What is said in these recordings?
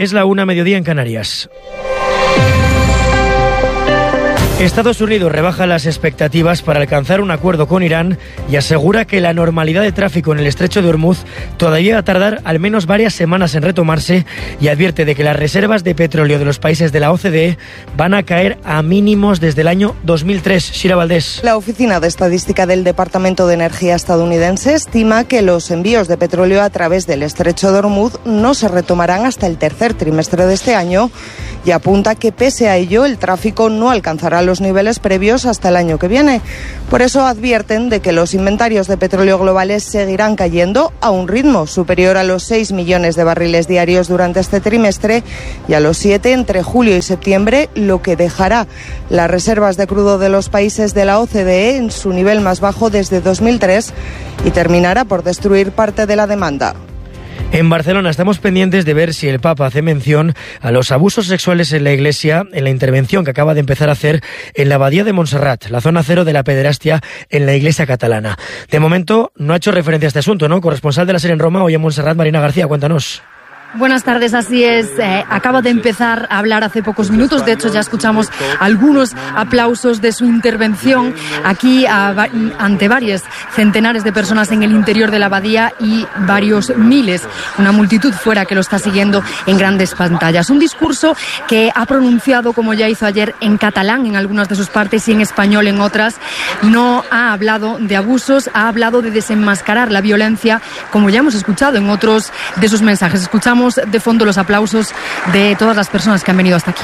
Es la 1:00, mediodía en Canarias. Estados Unidos rebaja las expectativas para alcanzar un acuerdo con Irán y asegura que la normalidad de tráfico en el estrecho de Hormuz todavía va a tardar al menos varias semanas en retomarse, y advierte de que las reservas de petróleo de los países de la OCDE van a caer a mínimos desde el año 2003. Shira Valdés. La Oficina de Estadística del Departamento de Energía estadounidense estima que los envíos de petróleo a través del estrecho de Hormuz no se retomarán hasta el tercer trimestre de este año, y apunta que pese a ello el tráfico no alcanzará los niveles previos hasta el año que viene. Por eso advierten de que los inventarios de petróleo globales seguirán cayendo a un ritmo superior a los 6 millones de barriles diarios durante este trimestre y a los 7 entre julio y septiembre, lo que dejará las reservas de crudo de los países de la OCDE en su nivel más bajo desde 2003 y terminará por destruir parte de la demanda. En Barcelona estamos pendientes de ver si el Papa hace mención a los abusos sexuales en la Iglesia en la intervención que acaba de empezar a hacer en la Abadía de Montserrat, la zona cero de la pederastia en la Iglesia catalana. De momento no ha hecho referencia a este asunto, ¿no? Corresponsal de la SER en Roma, hoy en Montserrat, Marina García, cuéntanos. Buenas tardes, así es. Acaba de empezar a hablar hace pocos minutos. De hecho, ya escuchamos algunos aplausos de su intervención aquí ante varios centenares de personas en el interior de la abadía y varios miles, una multitud fuera que lo está siguiendo en grandes pantallas. Un discurso que ha pronunciado, como ya hizo ayer, en catalán en algunas de sus partes y en español en otras. No ha hablado de abusos, ha hablado de desenmascarar la violencia, como ya hemos escuchado en otros de sus mensajes. Escuchamos de fondo los aplausos de todas las personas que han venido hasta aquí.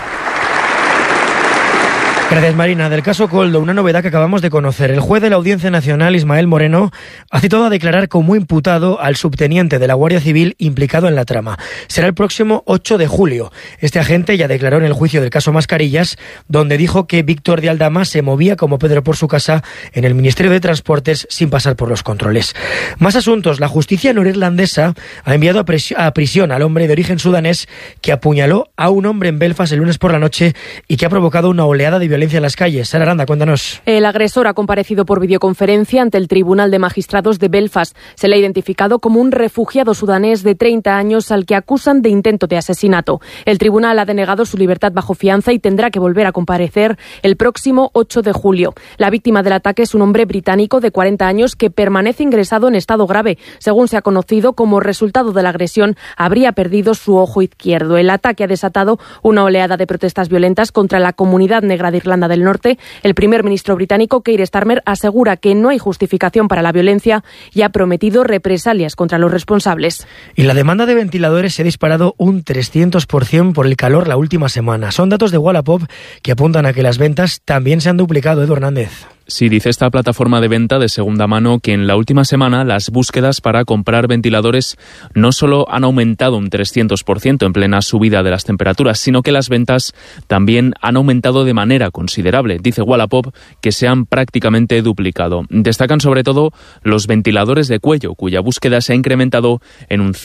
Gracias, Marina. Del caso Koldo, una novedad que acabamos de conocer. El juez de la Audiencia Nacional, Ismael Moreno, ha citado a declarar como imputado al subteniente de la Guardia Civil implicado en la trama. Será el próximo 8 de julio. Este agente ya declaró en el juicio del caso Mascarillas, donde dijo que Víctor de Aldama se movía como Pedro por su casa en el Ministerio de Transportes sin pasar por los controles. Más asuntos. La justicia norirlandesa ha enviado a prisión al hombre de origen sudanés que apuñaló a un hombre en Belfast el lunes por la noche y que ha provocado una oleada de violencia en las calles. Sara Aranda, cuéntanos. El agresor ha comparecido por videoconferencia ante el Tribunal de Magistrados de Belfast. Se le ha identificado como un refugiado sudanés de 30 años al que acusan de intento de asesinato. El tribunal ha denegado su libertad bajo fianza y tendrá que volver a comparecer el próximo 8 de julio. La víctima del ataque es un hombre británico de 40 años que permanece ingresado en estado grave. Según se ha conocido, como resultado de la agresión, habría perdido su ojo izquierdo. El ataque ha desatado una oleada de protestas violentas contra la comunidad negra de Irlanda del Norte. El primer ministro británico, Keir Starmer, asegura que no hay justificación para la violencia y ha prometido represalias contra los responsables. Y la demanda de ventiladores se ha disparado un 300% por el calor la última semana. Son datos de Wallapop que apuntan a que las ventas también se han duplicado. Edu Hernández. Sí, dice esta plataforma de venta de segunda mano que en la última semana las búsquedas para comprar ventiladores no solo han aumentado un 300% en plena subida de las temperaturas, sino que las ventas también han aumentado de manera considerable. Dice Wallapop que se han prácticamente duplicado. Destacan sobre todo los ventiladores de cuello, cuya búsqueda se ha incrementado en un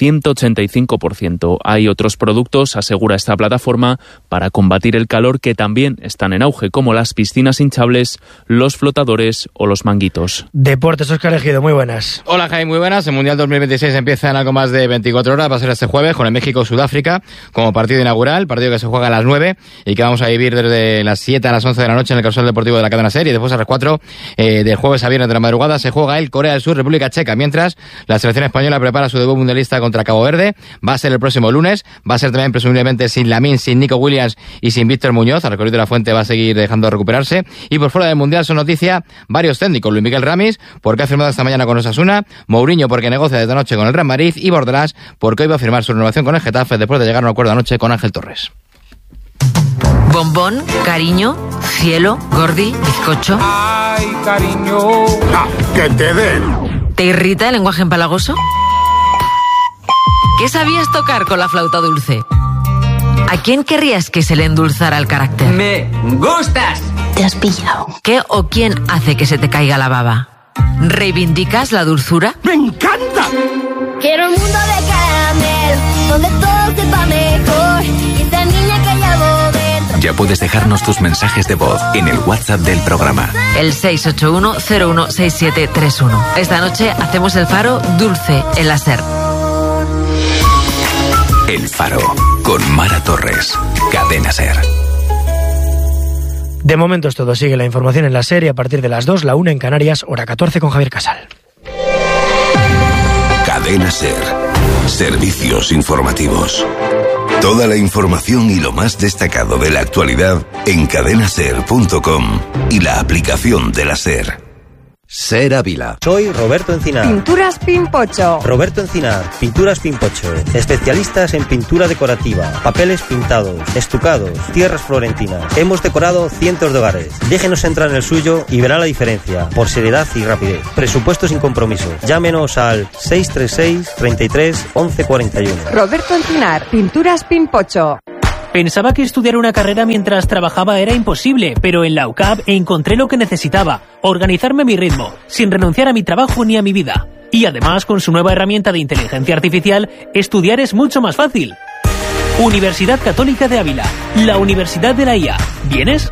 185%. Hay otros productos, asegura esta plataforma, para combatir el calor que también están en auge, como las piscinas hinchables, los flotadores o los manguitos. Deportes, Óscar Ejido, muy buenas. Hola, Jaime, muy buenas. El Mundial 2026 empieza en algo más de 24 horas. Va a ser este jueves con el México-Sudáfrica como partido inaugural, partido que se juega a las 9 y que vamos a vivir desde las 7 a las 11 de la noche en el Causal Deportivo de la cadena SER, y después a las 4 del jueves a viernes de la madrugada se juega el Corea del Sur, República Checa, mientras la selección española prepara su debut mundialista contra Cabo Verde. Va a ser el próximo lunes, va a ser también presumiblemente sin Lamine, sin Nico Williams y sin Víctor Muñoz. Al recorrido de la Fuente va a seguir dejando recuperarse. Y por fuera del Mundial son noticia varios técnicos: Luis Miguel Ramis, porque ha firmado esta mañana con Osasuna; Mourinho, porque negocia desde anoche con el Real Madrid; y Bordalás, porque hoy va a firmar su renovación con el Getafe después de llegar a un acuerdo anoche con Ángel Torres. Bombón, cariño, cielo, gordi, bizcocho. Ay, cariño. Que te den. ¿Te irrita el lenguaje empalagoso? ¿Qué sabías tocar con la flauta dulce? ¿A quién querrías que se le endulzara el carácter? Me gustas. Te has pillado. ¿Qué o quién hace que se te caiga la baba? ¿Reivindicas la dulzura? ¡Me encanta! Quiero un mundo de caramelo, donde todo sepa mejor. Y esa niña que llevo dentro. Ya puedes dejarnos tus mensajes de voz en el WhatsApp del programa. El 681-016731. Esta noche hacemos el Faro dulce en la SER. El Faro, con con Mara Torres. Cadena SER. De momento es todo. Sigue la información en la SER y a partir de las 2, la 1 en Canarias, hora 14 con Javier Casal. Cadena SER. Servicios informativos. Toda la información y lo más destacado de la actualidad en cadenaser.com y la aplicación de la SER. SER Ávila. Soy Roberto Encinar. Pinturas Pimpocho. Roberto Encinar, Pinturas Pimpocho. Especialistas en pintura decorativa, papeles pintados, estucados, tierras florentinas. Hemos decorado cientos de hogares. Déjenos entrar en el suyo y verá la diferencia, por seriedad y rapidez. Presupuesto sin compromiso. Llámenos al 636 33 11 41. Roberto Encinar, Pinturas Pimpocho. Pensaba que estudiar una carrera mientras trabajaba era imposible, pero en la UCAB encontré lo que necesitaba: organizarme a mi ritmo, sin renunciar a mi trabajo ni a mi vida. Y además, con su nueva herramienta de inteligencia artificial, estudiar es mucho más fácil. Universidad Católica de Ávila, la Universidad de la IA. ¿Vienes?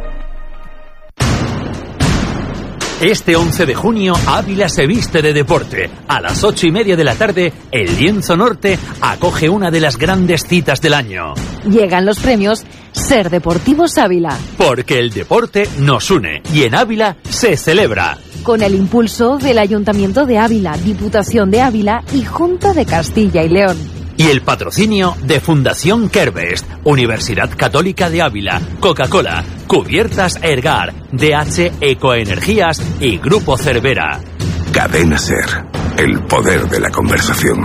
Este 11 de junio, Ávila se viste de deporte. A las 8:30 de la tarde, el Lienzo Norte acoge una de las grandes citas del año. Llegan los premios Ser Deportivos Ávila. Porque el deporte nos une y en Ávila se celebra. Con el impulso del Ayuntamiento de Ávila, Diputación de Ávila y Junta de Castilla y León. Y el patrocinio de Fundación Kerbest, Universidad Católica de Ávila, Coca-Cola, Cubiertas Ergar, DH Ecoenergías y Grupo Cervera. Cadena SER, el poder de la conversación.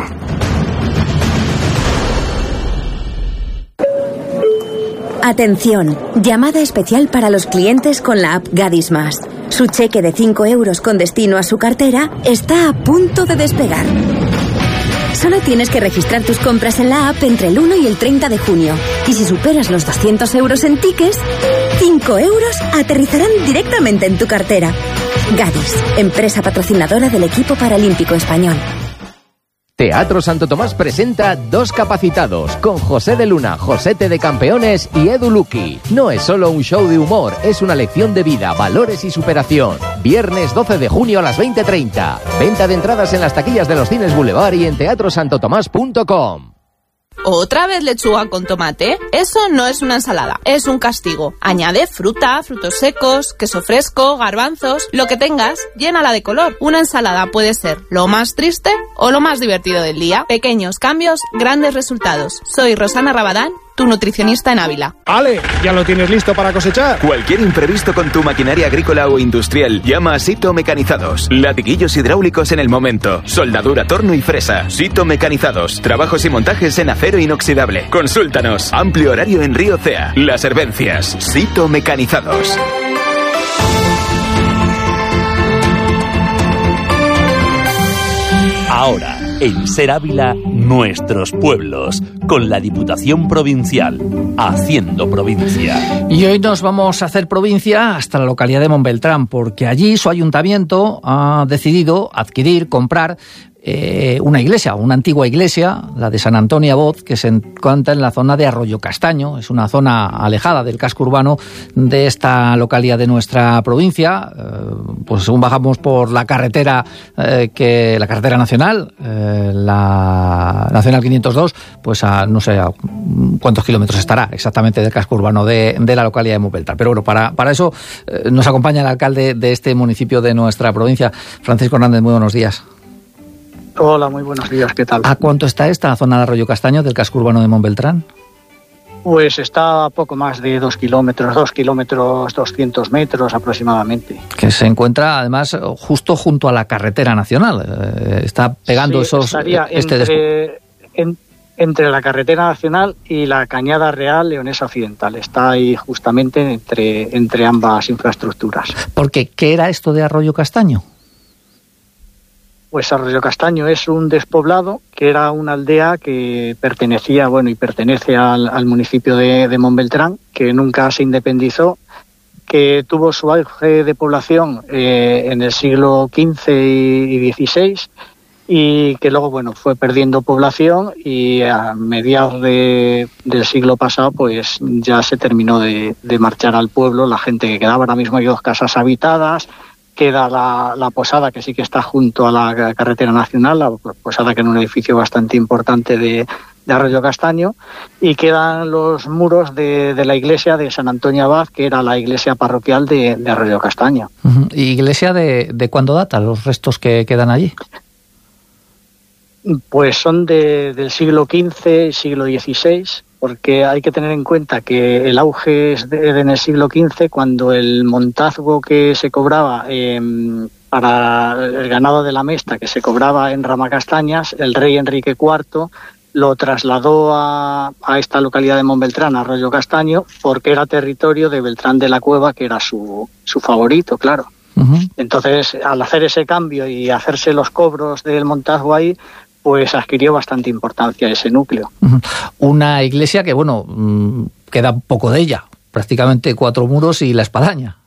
Atención, llamada especial para los clientes con la app Gadis Más. Su cheque de 5 euros con destino a su cartera está a punto de despegar. Solo tienes que registrar tus compras en la app entre el 1 y el 30 de junio. Y si superas los 200 euros en tickets, 5 euros aterrizarán directamente en tu cartera. Gadis, empresa patrocinadora del equipo paralímpico español. Teatro Santo Tomás presenta Dos Capacitados, con José de Luna, Josete de Campeones y Edu Luqui. No es solo un show de humor, es una lección de vida, valores y superación. Viernes 12 de junio a las 20:30. Venta de entradas en las taquillas de los Cines Boulevard y en teatrosantotomás.com. ¿Otra vez lechuga con tomate? Eso no es una ensalada, es un castigo. Añade fruta, frutos secos, queso fresco, garbanzos, lo que tengas, llénala de color. Una ensalada puede ser lo más triste o lo más divertido del día. Pequeños cambios, grandes resultados. Soy Rosana Rabadán, tu nutricionista en Ávila. ¡Ale! ¿Ya lo tienes listo para cosechar? Cualquier imprevisto con tu maquinaria agrícola o industrial, llama a Sito Mecanizados. Latiguillos hidráulicos en el momento. Soldadura, torno y fresa. Sito Mecanizados. Trabajos y montajes en acero inoxidable. Consúltanos. Amplio horario en Río Cea. Las Herbencias. Sito Mecanizados. Ahora, en SER Ávila, nuestros pueblos, con la Diputación Provincial, haciendo provincia. Y hoy nos vamos a hacer provincia hasta la localidad de Montbeltrán, porque allí su ayuntamiento ha decidido adquirir, comprar una iglesia, una antigua iglesia, la de San Antonio Abad, que se encuentra en la zona de Arroyo Castaño. Es una zona alejada del casco urbano de esta localidad de nuestra provincia. Pues según bajamos por la carretera, la carretera nacional, la Nacional 502, pues a no sé a cuántos kilómetros estará exactamente del casco urbano de la localidad de Montbeltrán. Pero bueno, para eso nos acompaña el alcalde de este municipio de nuestra provincia, Francisco Hernández. Muy buenos días. Hola, muy buenos días, ¿qué tal? ¿A cuánto está esta zona de Arroyo Castaño del casco urbano de Montbeltrán? Pues está a poco más de 2 kilómetros, 200 metros aproximadamente. Que se encuentra además justo junto a la carretera nacional. Está pegando sí, estaría entre la carretera nacional y la Cañada Real Leonesa Occidental. Está ahí justamente entre ambas infraestructuras. Porque, ¿qué era esto de Arroyo Castaño? Pues Arroyo Castaño es un despoblado que era una aldea que pertenecía, y pertenece al municipio de Montbeltrán, que nunca se independizó, que tuvo su auge de población en el siglo XV y XVI y que luego, fue perdiendo población y a mediados del siglo pasado, pues ya se terminó de marchar al pueblo la gente que quedaba. Ahora mismo hay 2 casas habitadas. Queda la posada, que sí que está junto a la carretera nacional, la posada que era un edificio bastante importante de Arroyo Castaño, y quedan los muros de la iglesia de San Antonio Abad, que era la iglesia parroquial de Arroyo Castaño. ¿Y iglesia de cuándo data los restos que quedan allí? Pues son del siglo XV y siglo XVI, porque hay que tener en cuenta que el auge es en el siglo XV, cuando el montazgo que se cobraba para el ganado de la Mesta, que se cobraba en Ramacastañas, el rey Enrique IV lo trasladó a esta localidad de Montbeltrán, Arroyo Castaño, porque era territorio de Beltrán de la Cueva, que era su favorito, claro. Entonces, al hacer ese cambio y hacerse los cobros del montazgo ahí, pues adquirió bastante importancia ese núcleo. Una iglesia que, bueno, queda poco de ella, prácticamente 4 muros y la espadaña.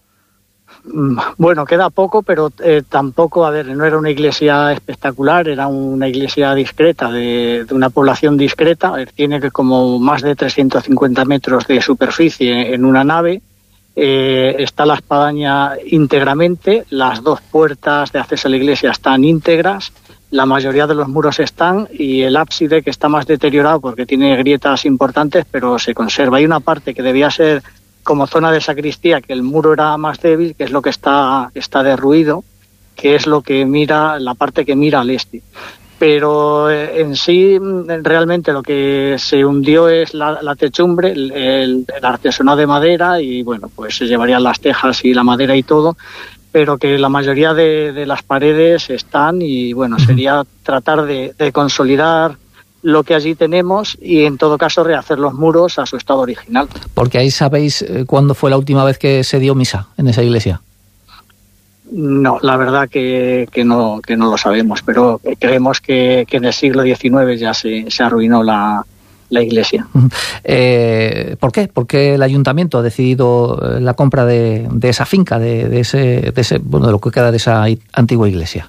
Bueno, queda poco, pero tampoco, a ver, no era una iglesia espectacular, era una iglesia discreta, de una población discreta. A ver, tiene como más de 350 metros de superficie en una nave. Está la espadaña íntegramente, las 2 puertas de acceso a la iglesia están íntegras, la mayoría de los muros están, y el ábside, que está más deteriorado porque tiene grietas importantes, pero se conserva. Hay una parte que debía ser como zona de sacristía, que el muro era más débil, que es lo que está derruido, que es lo que mira, la parte que mira al este. Pero en sí, realmente lo que se hundió es la techumbre, el artesonado de madera, y bueno, pues se llevarían las tejas y la madera y todo, pero que la mayoría de las paredes están, y bueno, sería tratar de consolidar lo que allí tenemos y en todo caso rehacer los muros a su estado original. Porque ahí sabéis cuándo fue la última vez que se dio misa en esa iglesia. No, la verdad que no lo sabemos, pero creemos que en el siglo XIX ya se arruinó la iglesia. ¿Por qué? ¿Por qué el ayuntamiento ha decidido la compra de esa finca, de ese bueno, de lo que queda de esa antigua iglesia?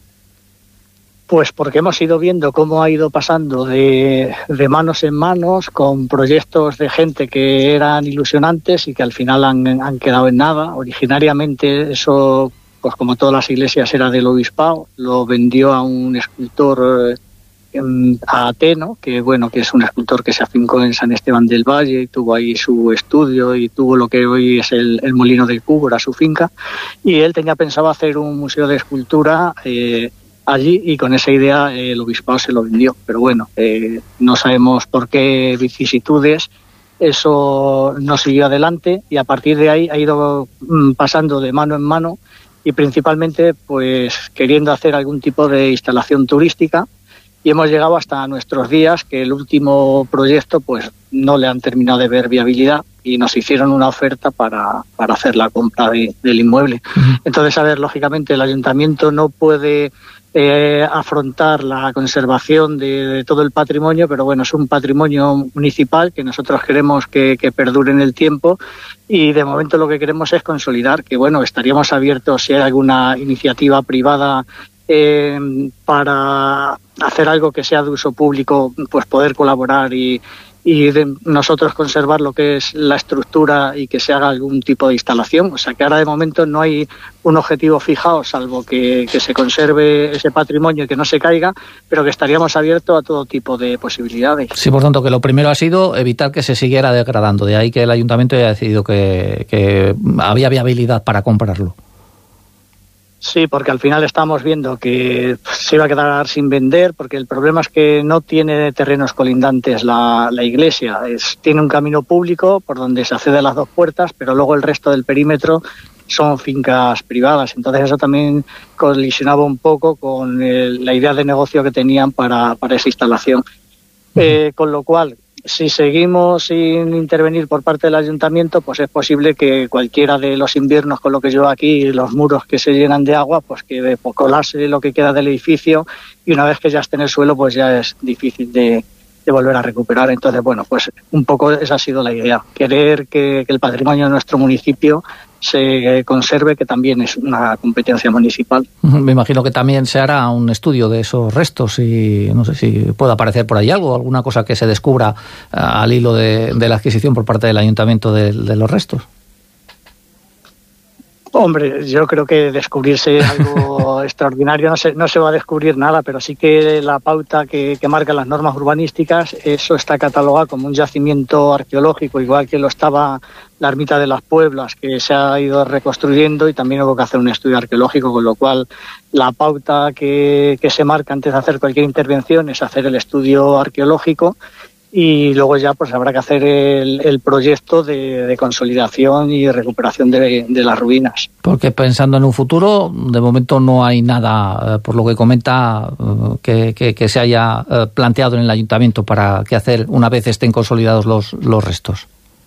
Pues porque hemos ido viendo cómo ha ido pasando de manos en manos, con proyectos de gente que eran ilusionantes y que al final han quedado en nada. Originariamente eso, pues como todas las iglesias, era del obispado, lo vendió a un escultor, a Ateno, que bueno, que es un escultor que se afincó en San Esteban del Valle y tuvo ahí su estudio y tuvo lo que hoy es el Molino del Cubo, era su finca, y él tenía pensado hacer un museo de escultura allí, y con esa idea el obispado se lo vendió. Pero bueno, no sabemos por qué vicisitudes eso no siguió adelante, y a partir de ahí ha ido pasando de mano en mano, y principalmente pues queriendo hacer algún tipo de instalación turística, y hemos llegado hasta nuestros días que el último proyecto pues no le han terminado de ver viabilidad, y nos hicieron una oferta para hacer la compra del inmueble. Entonces, a ver, lógicamente el ayuntamiento no puede afrontar la conservación de todo el patrimonio, pero bueno, es un patrimonio municipal que nosotros queremos que perdure en el tiempo, y de momento lo que queremos es consolidar, que bueno, estaríamos abiertos si hay alguna iniciativa privada para hacer algo que sea de uso público, pues poder colaborar y nosotros conservar lo que es la estructura y que se haga algún tipo de instalación. O sea que ahora de momento no hay un objetivo fijado, salvo que se conserve ese patrimonio y que no se caiga, pero que estaríamos abiertos a todo tipo de posibilidades. Sí, por tanto, que lo primero ha sido evitar que se siguiera degradando. De ahí que el ayuntamiento haya decidido que había viabilidad para comprarlo. Sí, porque al final estamos viendo que se iba a quedar sin vender, porque el problema es que no tiene terrenos colindantes la iglesia. Tiene un camino público por donde se accede a las 2 puertas, pero luego el resto del perímetro son fincas privadas. Entonces eso también colisionaba un poco con la idea de negocio que tenían para esa instalación. Con lo cual, si seguimos sin intervenir por parte del ayuntamiento, pues es posible que cualquiera de los inviernos, con lo que yo aquí, los muros que se llenan de agua, pues que colase lo que queda del edificio, y una vez que ya esté en el suelo, pues ya es difícil de volver a recuperar. Entonces, bueno, pues un poco esa ha sido la idea, querer que el patrimonio de nuestro municipio se conserve, que también es una competencia municipal. Me imagino que también se hará un estudio de esos restos, y no sé si puede aparecer por ahí alguna cosa que se descubra al hilo de la adquisición por parte del ayuntamiento de los restos. Hombre, yo creo que descubrirse algo extraordinario no se va a descubrir nada, pero sí que la pauta que marcan las normas urbanísticas, eso está catalogado como un yacimiento arqueológico, igual que lo estaba la ermita de las Pueblas, que se ha ido reconstruyendo, y también hubo que hacer un estudio arqueológico, con lo cual la pauta que se marca antes de hacer cualquier intervención es hacer el estudio arqueológico, y luego ya pues habrá que hacer el proyecto de consolidación y recuperación de las ruinas. Porque pensando en un futuro, de momento no hay nada, por lo que comenta, que se haya planteado en el ayuntamiento para qué hacer una vez estén consolidados los restos.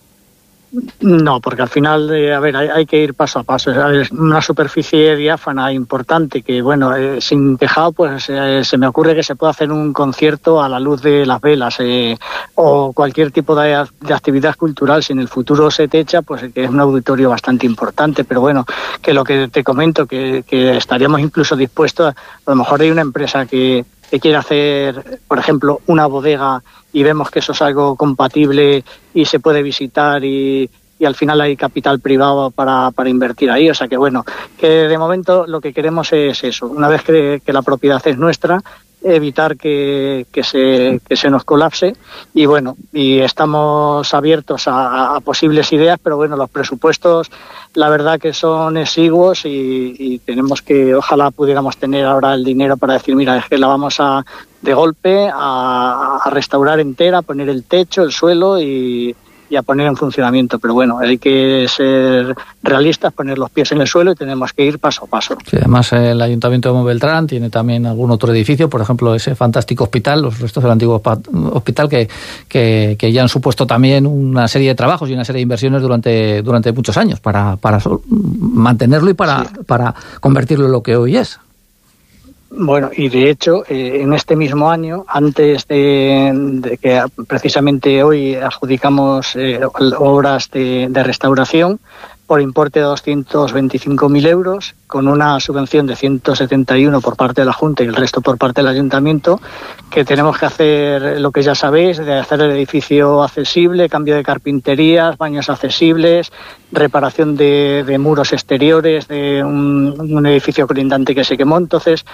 No, porque al final, hay que ir paso a paso. Es una superficie diáfana importante que, sin tejado, pues se me ocurre que se puede hacer un concierto a la luz de las velas o cualquier tipo de actividad cultural. Si en el futuro se techa, pues que es un auditorio bastante importante. Pero que lo que te comento, que estaríamos incluso dispuestos, a lo mejor hay una empresa que quiere hacer, por ejemplo, una bodega, y vemos que eso es algo compatible y se puede visitar, y al final hay capital privado para invertir ahí. O sea que que de momento lo que queremos es eso, una vez que la propiedad es nuestra, evitar que se nos colapse, y estamos abiertos a posibles ideas, pero los presupuestos la verdad que son exiguos, y tenemos que, ojalá pudiéramos tener ahora el dinero para decir, mira, es que la vamos de golpe a restaurar entera, a poner el techo, el suelo y a poner en funcionamiento, pero hay que ser realistas, poner los pies en el suelo, y tenemos que ir paso a paso. Sí, además el Ayuntamiento de Montbeltrán tiene también algún otro edificio, por ejemplo ese fantástico hospital, los restos del antiguo hospital que ya han supuesto también una serie de trabajos y una serie de inversiones durante muchos años para mantenerlo y para convertirlo en lo que hoy es. Y de hecho, en este mismo año, antes de que precisamente hoy adjudicamos obras de restauración por importe de 225.000 euros, con una subvención de 171 por parte de la Junta y el resto por parte del Ayuntamiento, que tenemos que hacer lo que ya sabéis, de hacer el edificio accesible, cambio de carpinterías, baños accesibles, reparación de muros exteriores de un edificio colindante que se quemó. Entonces,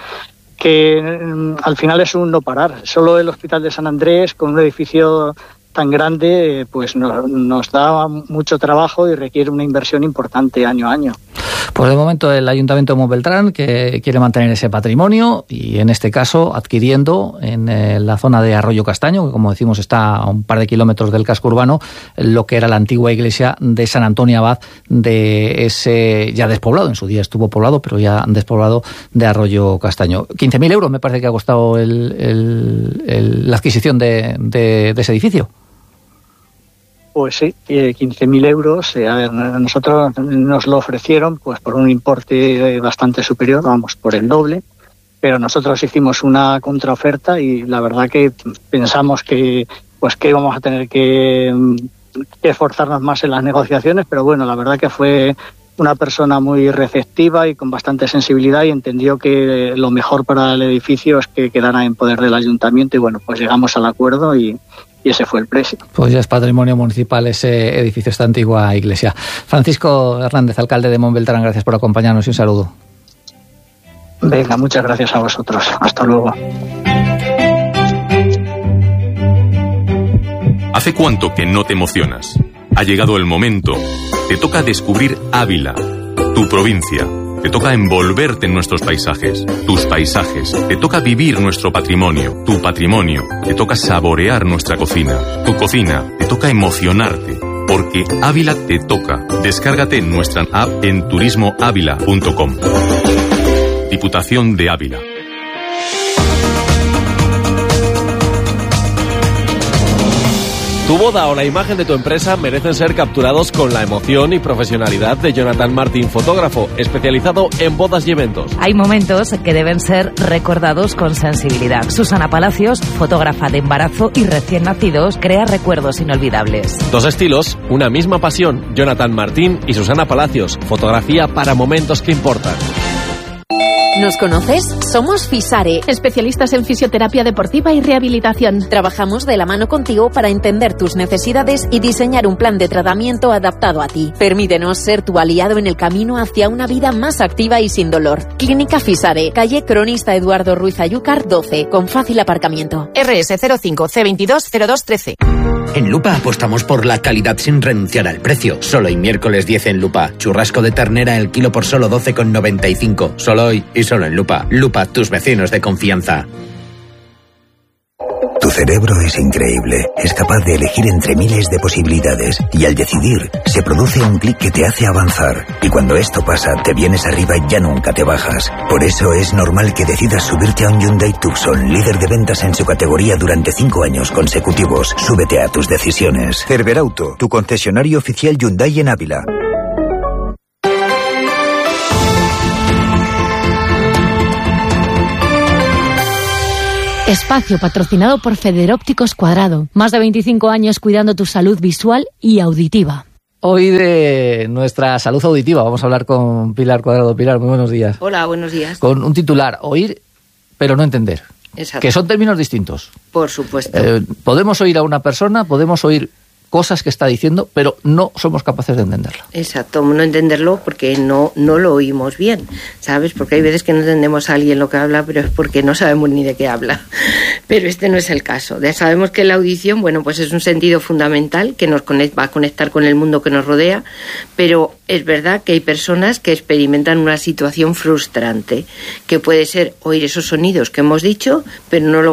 que al final es un no parar. Solo el Hospital de San Andrés, con un edificio tan grande, pues nos da mucho trabajo y requiere una inversión importante año a año. Pues de momento el Ayuntamiento de Montbeltrán, que quiere mantener ese patrimonio, y en este caso adquiriendo en la zona de Arroyo Castaño, que como decimos está a un par de kilómetros del casco urbano, lo que era la antigua iglesia de San Antonio Abad, de ese ya despoblado, en su día estuvo poblado, pero ya despoblado, de Arroyo Castaño. 15.000 euros me parece que ha costado la adquisición de ese edificio. Pues sí, 15.000 euros. A nosotros nos lo ofrecieron pues por un importe bastante superior, por el doble, pero nosotros hicimos una contraoferta, y la verdad que pensamos que íbamos a tener que esforzarnos más en las negociaciones, pero la verdad que fue una persona muy receptiva y con bastante sensibilidad, y entendió que lo mejor para el edificio es que quedara en poder del ayuntamiento, y pues llegamos al acuerdo y ese fue el precio. Pues ya es patrimonio municipal ese edificio, esta antigua iglesia. Francisco Hernández, alcalde de Montbeltrán, gracias por acompañarnos y un saludo. Venga, muchas gracias a vosotros. Hasta luego. ¿Hace cuánto que no te emocionas? Ha llegado el momento. Te toca descubrir Ávila, tu provincia. Te toca envolverte en nuestros paisajes, tus paisajes. Te toca vivir nuestro patrimonio, tu patrimonio. Te toca saborear nuestra cocina, tu cocina. Te toca emocionarte, porque Ávila te toca. Descárgate nuestra app en turismoavila.com. Diputación de Ávila. Tu boda o la imagen de tu empresa merecen ser capturados con la emoción y profesionalidad de Jonathan Martín, fotógrafo especializado en bodas y eventos. Hay momentos que deben ser recordados con sensibilidad. Susana Palacios, fotógrafa de embarazo y recién nacidos, crea recuerdos inolvidables. Dos estilos, una misma pasión. Jonathan Martín y Susana Palacios, fotografía para momentos que importan. ¿Nos conoces? Somos Fisare, especialistas en fisioterapia deportiva y rehabilitación. Trabajamos de la mano contigo para entender tus necesidades y diseñar un plan de tratamiento adaptado a ti. Permítenos ser tu aliado en el camino hacia una vida más activa y sin dolor. Clínica Fisare, calle Cronista Eduardo Ruiz Ayúcar 12, con fácil aparcamiento. RS 05 C22 0213. En Lupa apostamos por la calidad sin renunciar al precio. Solo hoy miércoles 10 en Lupa. Churrasco de ternera el kilo por solo 12,95. Solo hoy y solo en Lupa. Lupa, tus vecinos de confianza. Tu cerebro es increíble. Es capaz de elegir entre miles de posibilidades. Y al decidir, se produce un clic que te hace avanzar. Y cuando esto pasa, te vienes arriba y ya nunca te bajas. Por eso es normal que decidas subirte a un Hyundai Tucson, líder de ventas en su categoría durante 5 años consecutivos. Súbete a tus decisiones. Cerberauto, tu concesionario oficial Hyundai en Ávila. Espacio patrocinado por Federópticos Cuadrado. Más de 25 años cuidando tu salud visual y auditiva. Hoy de nuestra salud auditiva vamos a hablar con Pilar Cuadrado. Pilar, muy buenos días. Hola, buenos días. Con un titular, oír pero no entender. Exacto. Que son términos distintos. Por supuesto. Podemos oír a una persona, podemos oír cosas que está diciendo, pero no somos capaces de entenderlo. Exacto, no entenderlo porque no lo oímos bien, ¿sabes? Porque hay veces que no entendemos a alguien lo que habla, pero es porque no sabemos ni de qué habla. Pero este no es el caso. Sabemos que la audición, bueno, pues es un sentido fundamental que nos va a conectar con el mundo que nos rodea, pero es verdad que hay personas que experimentan una situación frustrante, que puede ser oír esos sonidos que hemos dicho, pero no lo